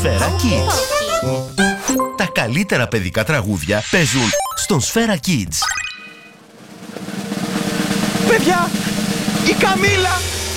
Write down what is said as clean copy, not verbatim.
Σφαίρα Kids. Τα καλύτερα παιδικά τραγούδια παίζουν στον Σφαίρα Kids. Παιδιά, η Καμίλα